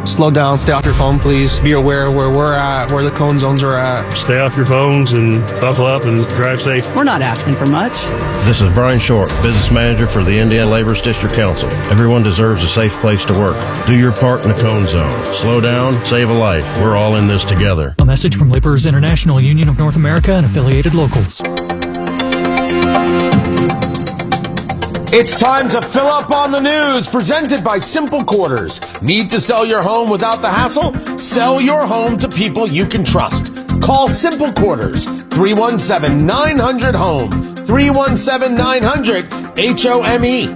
Slow down, stay off your phone, please. Be aware where we're at, where the cone zones are at. Stay off your phones and buckle up and drive safe. We're not asking for much. This is Brian Short, Business Manager for the Indiana Labor's District Council. Everyone deserves a safe place to work. Do your part in the cone zone. Slow down, save a life. We're all in this together. A message from Laborers International Union of North America and affiliated locals. It's time to fill up on the news, presented by Simple Quarters. Need to sell your home without the hassle? Sell your home to people you can trust. Call Simple Quarters, 317-900-HOME, 317-900-HOME.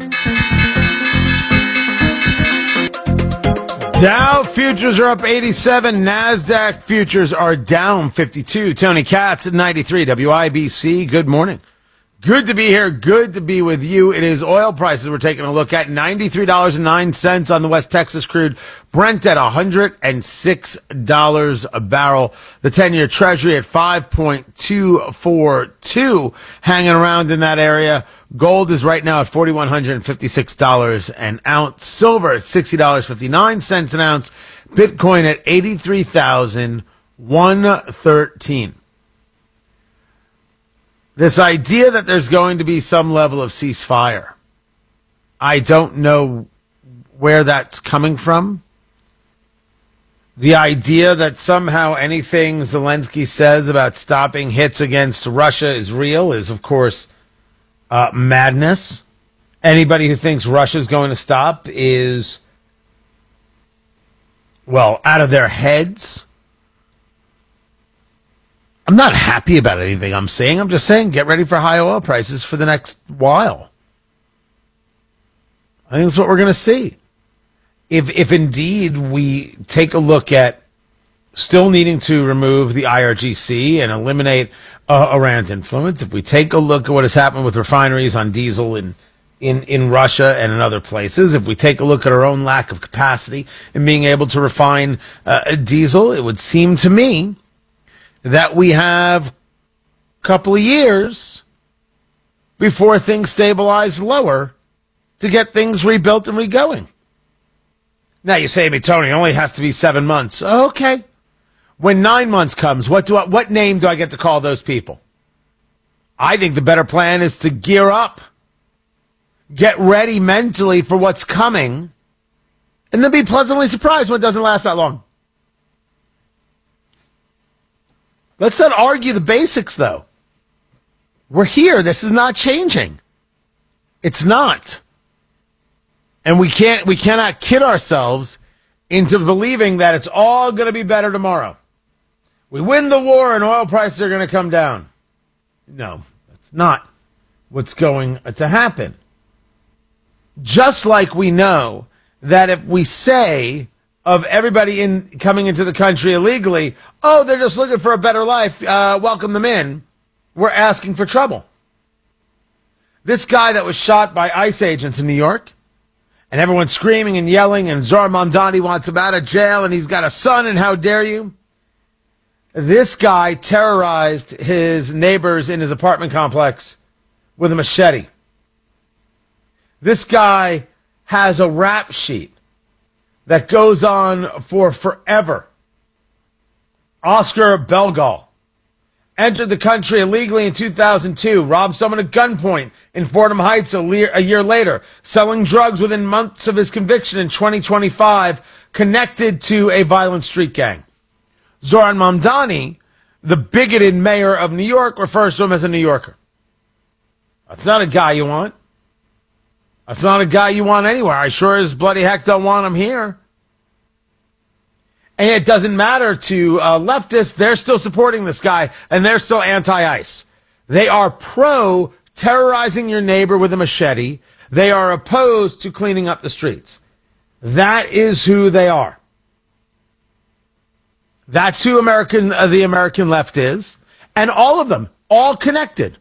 Dow futures are up 87. NASDAQ futures are down 52. Tony Katz at 93. WIBC, good morning. Good to be here. Good to be with you. It is oil prices we're taking a look at. $93.09 on the West Texas crude. Brent at $106 a barrel. The 10-year Treasury at 5.242, hanging around in that area. Gold is right now at $4,156 an ounce. Silver at $60.59 an ounce. Bitcoin at $83,113. This idea that there's going to be some level of ceasefire, I don't know where that's coming from. The idea that somehow anything Zelensky says about stopping hits against Russia is real is, of course, madness. Anybody who thinks Russia's going to stop is, well, out of their heads. I'm not happy about anything I'm saying. I'm just saying get ready for high oil prices for the next while. I think that's what we're going to see. If indeed we take a look at still needing to remove the IRGC and eliminate Iran's influence, if we take a look at what has happened with refineries on diesel in Russia and in other places, if we take a look at our own lack of capacity in being able to refine diesel, it would seem to me that we have a couple of years before things stabilize lower to get things rebuilt and regoing. Now you say to me, Tony, it only has to be 7 months. Okay. When 9 months comes, what name do I get to call those people? I think the better plan is to gear up, get ready mentally for what's coming, and then be pleasantly surprised when it doesn't last that long. Let's not argue the basics, though. We're here. This is not changing. It's not. And we cannot kid ourselves into believing that it's all going to be better tomorrow. We win the war and oil prices are going to come down. No, that's not what's going to happen. Just like we know that if we say of everybody coming into the country illegally, oh, they're just looking for a better life, welcome them in, we're asking for trouble. This guy that was shot by ICE agents in New York, and everyone's screaming and yelling, and Zohran Mamdani wants him out of jail, and he's got a son, and how dare you? This guy terrorized his neighbors in his apartment complex with a machete. This guy has a rap sheet that goes on for forever. Oscar Belgal entered the country illegally in 2002, robbed someone at gunpoint in Fordham Heights a year later, selling drugs within months of his conviction in 2025, connected to a violent street gang. Zohran Mamdani, the bigoted mayor of New York, refers to him as a New Yorker. That's not a guy you want. That's not a guy you want anywhere. I sure as bloody heck don't want him here. And it doesn't matter to leftists. They're still supporting this guy, and they're still anti-ICE. They are pro-terrorizing your neighbor with a machete. They are opposed to cleaning up the streets. That is who they are. That's who the American left is. And all of them, all connected.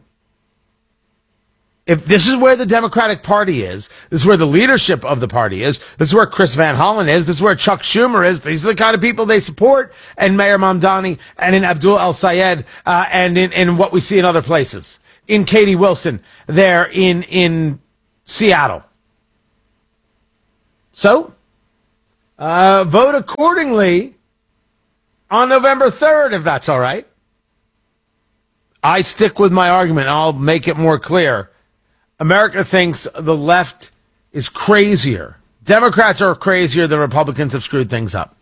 If this is where the Democratic Party is, this is where the leadership of the party is, this is where Chris Van Hollen is, this is where Chuck Schumer is, these are the kind of people they support, and Mayor Mamdani, and in Abdul El-Sayed, and in what we see in other places. In Katie Wilson, there in Seattle. So, Vote accordingly on November 3rd, if that's all right. I stick with my argument. I'll make it more clear. America thinks the left is crazier. Democrats are crazier. The Republicans have screwed things up.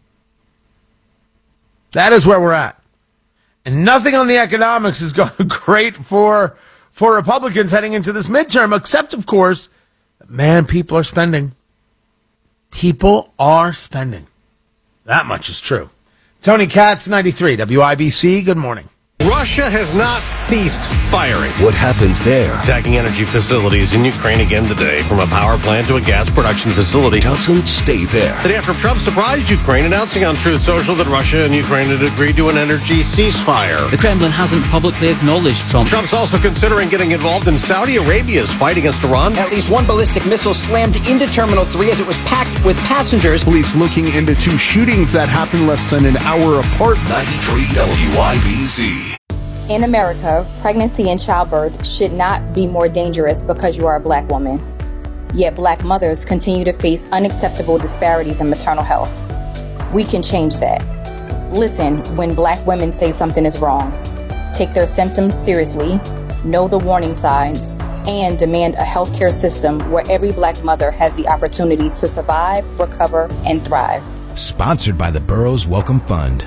That is where we're at. And nothing on the economics is going great for Republicans heading into this midterm, except, of course, man, people are spending. People are spending. That much is true. Tony Katz, 93, WIBC, good morning. Russia has not ceased firing. What happens there Attacking energy facilities in Ukraine again today, from a power plant to a gas production facility. doesn't stay there. Today after Trump surprised Ukraine, announcing on Truth Social that Russia and Ukraine had agreed to an energy ceasefire. The Kremlin hasn't publicly acknowledged Trump. Trump's also considering getting involved in Saudi Arabia's fight against Iran. At least one ballistic missile slammed into Terminal 3 as it was packed with passengers. Police looking into two shootings that happened less than an hour apart. 93 WIBC. In America, pregnancy and childbirth should not be more dangerous because you are a black woman. Yet black mothers continue to face unacceptable disparities in maternal health. We can change that. Listen when black women say something is wrong. Take their symptoms seriously, know the warning signs, and demand a healthcare system where every black mother has the opportunity to survive, recover, and thrive. Sponsored by the Burroughs Welcome Fund.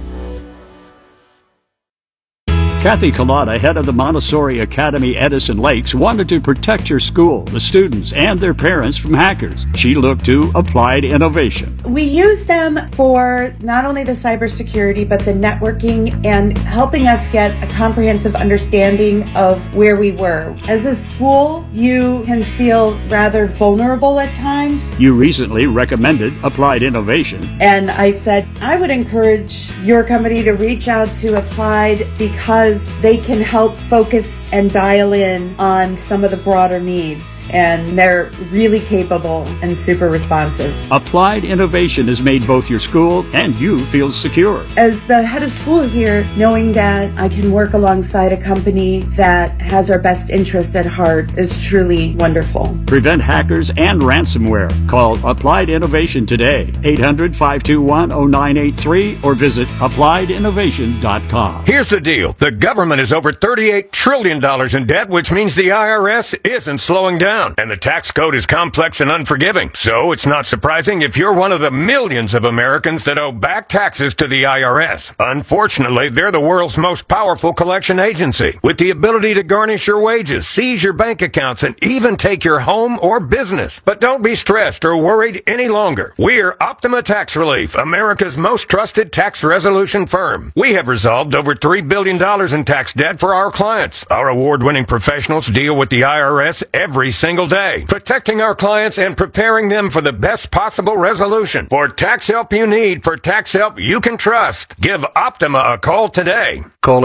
Kathy Collada, head of the Montessori Academy Edison Lakes, wanted to protect her school, the students, and their parents from hackers. She looked to Applied Innovation. We use them for not only the cybersecurity, but the networking and helping us get a comprehensive understanding of where we were. As a school, you can feel rather vulnerable at times. You recently recommended Applied Innovation. And I said, I would encourage your company to reach out to Applied because they can help focus and dial in on some of the broader needs. And they're really capable and super responsive. Applied Innovation has made both your school and you feel secure. As the head of school here, knowing that I can work alongside a company that has our best interest at heart is truly wonderful. Prevent hackers and ransomware. Call Applied Innovation today, 800-521-0983, or visit appliedinnovation.com. Here's the deal. The government is over $38 trillion in debt, which means the IRS isn't slowing down. And the tax code is complex and unforgiving. So it's not surprising if you're one of the millions of Americans that owe back taxes to the IRS. Unfortunately, they're the world's most powerful collection agency, with the ability to garnish your wages, seize your bank accounts, and even take your home or business. But don't be stressed or worried any longer. We're Optima Tax Relief, America's most trusted tax resolution firm. We have resolved over $3 billion in tax debt for our clients. Our award-winning professionals deal with the IRS every single day, protecting our clients and preparing them for the best possible resolution. For tax help you need, for tax help you can trust, give Optima a call today. Call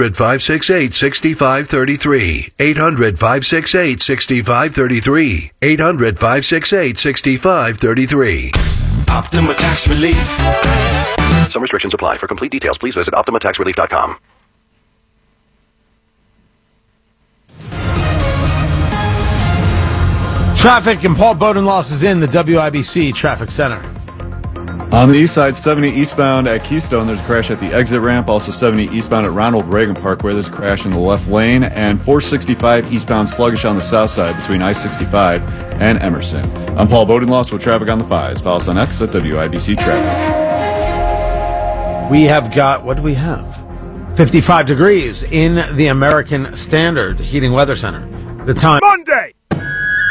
800-568-6533. 800-568-6533. 800-568-6533. Optima Tax Relief. Some restrictions apply. For complete details, please visit OptimaTaxRelief.com. Traffic and Paul Bodenloss is in the WIBC Traffic Center. On the east side, 70 eastbound at Keystone, there's a crash at the exit ramp. Also 70 eastbound at Ronald Reagan Parkway, there's a crash in the left lane. And 465 eastbound sluggish on the south side between I-65 and Emerson. I'm Paul Bodenloss with traffic on the 5s. Follow us on X at WIBC Traffic. We have got, what do we have? 55 degrees in the American Standard Heating Weather Center. The time, Monday,